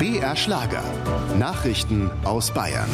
BR Schlager. Nachrichten aus Bayern.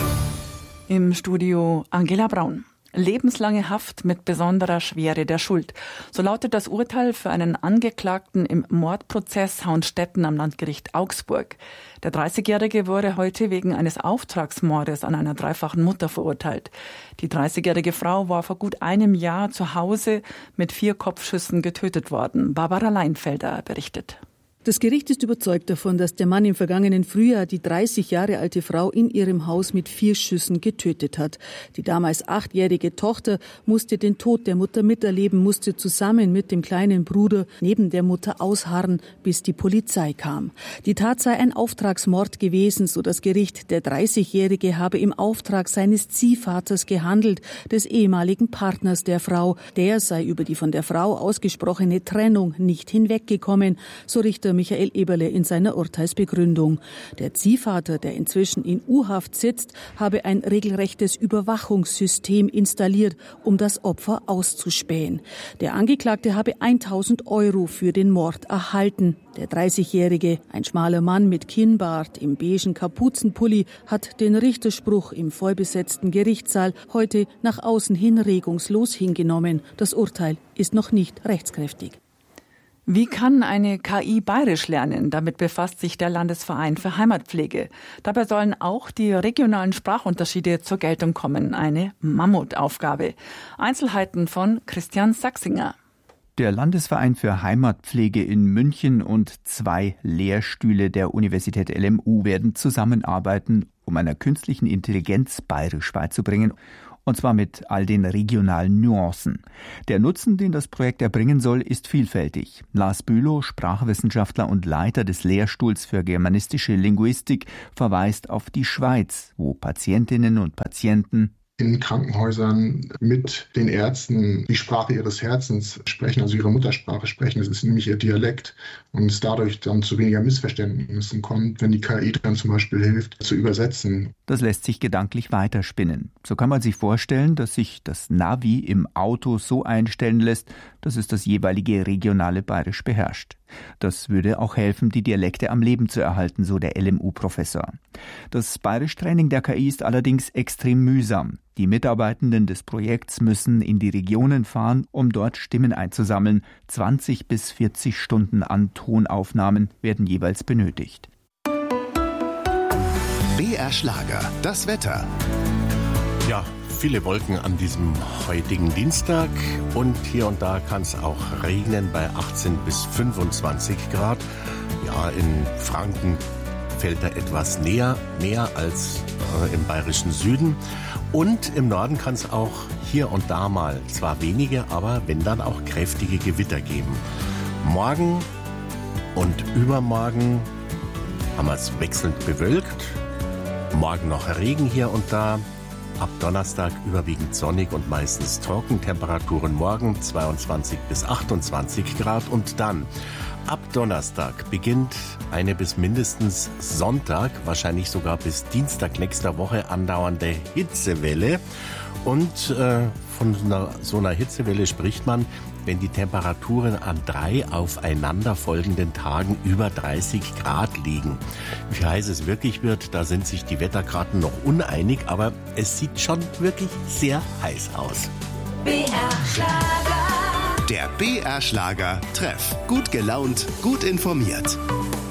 Im Studio Angela Braun. Lebenslange Haft mit besonderer Schwere der Schuld. So lautet das Urteil für einen Angeklagten im Mordprozess Hauenstetten am Landgericht Augsburg. Der 30-Jährige wurde heute wegen eines Auftragsmordes an einer dreifachen Mutter verurteilt. Die 30-jährige Frau war vor gut einem Jahr zu Hause mit 4 Kopfschüssen getötet worden. Barbara Leinfelder berichtet. Das Gericht ist überzeugt davon, dass der Mann im vergangenen Frühjahr die 30 Jahre alte Frau in ihrem Haus mit 4 Schüssen getötet hat. Die damals 8-jährige Tochter musste den Tod der Mutter miterleben, musste zusammen mit dem kleinen Bruder neben der Mutter ausharren, bis die Polizei kam. Die Tat sei ein Auftragsmord gewesen, so das Gericht. Der 30-Jährige habe im Auftrag seines Ziehvaters gehandelt, des ehemaligen Partners der Frau. Der sei über die von der Frau ausgesprochene Trennung nicht hinweggekommen, so Richter Michael Eberle in seiner Urteilsbegründung. Der Ziehvater, der inzwischen in U-Haft sitzt, habe ein regelrechtes Überwachungssystem installiert, um das Opfer auszuspähen. Der Angeklagte habe 1.000 € für den Mord erhalten. Der 30-Jährige, ein schmaler Mann mit Kinnbart im beigen Kapuzenpulli, hat den Richterspruch im vollbesetzten Gerichtssaal heute nach außen hin regungslos hingenommen. Das Urteil ist noch nicht rechtskräftig. Wie kann eine KI Bayerisch lernen? Damit befasst sich der Landesverein für Heimatpflege. Dabei sollen auch die regionalen Sprachunterschiede zur Geltung kommen. Eine Mammutaufgabe. Einzelheiten von Christian Sachsinger. Der Landesverein für Heimatpflege in München und 2 Lehrstühle der Universität LMU werden zusammenarbeiten, um einer künstlichen Intelligenz Bayerisch beizubringen. Und zwar mit all den regionalen Nuancen. Der Nutzen, den das Projekt erbringen soll, ist vielfältig. Lars Bülow, Sprachwissenschaftler und Leiter des Lehrstuhls für germanistische Linguistik, verweist auf die Schweiz, wo Patientinnen und Patienten in Krankenhäusern mit den Ärzten die Sprache ihres Herzens sprechen, also ihre Muttersprache sprechen. Das ist nämlich ihr Dialekt und es dadurch dann zu weniger Missverständnissen kommt, wenn die KI dann zum Beispiel hilft, zu übersetzen. Das lässt sich gedanklich weiterspinnen. So kann man sich vorstellen, dass sich das Navi im Auto so einstellen lässt, dass es das jeweilige regionale Bayerisch beherrscht. Das würde auch helfen, die Dialekte am Leben zu erhalten, so der LMU-Professor. Das Bayerisch-Training der KI ist allerdings extrem mühsam. Die Mitarbeitenden des Projekts müssen in die Regionen fahren, um dort Stimmen einzusammeln. 20 bis 40 Stunden an Tonaufnahmen werden jeweils benötigt. BR Schlager, das Wetter. Ja, viele Wolken an diesem heutigen Dienstag und hier und da kann es auch regnen bei 18 bis 25 Grad. Ja, in Franken fällt da etwas mehr als im bayerischen Süden. Und im Norden kann es auch hier und da mal, zwar wenige, aber wenn dann auch kräftige Gewitter geben. Morgen und übermorgen haben wir es wechselnd bewölkt. Morgen noch Regen hier und da. Ab Donnerstag überwiegend sonnig und meistens trocken. Temperaturen morgen 22 bis 28 Grad. Und dann ab Donnerstag beginnt eine bis mindestens Sonntag, wahrscheinlich sogar bis Dienstag nächster Woche andauernde Hitzewelle. Und von so einer Hitzewelle spricht man, wenn die Temperaturen an 3 aufeinanderfolgenden Tagen über 30 Grad liegen. Wie heiß es wirklich wird, da sind sich die Wetterkarten noch uneinig, aber es sieht schon wirklich sehr heiß aus. BR Schlager. Der BR Schlager Treff. Gut gelaunt, gut informiert.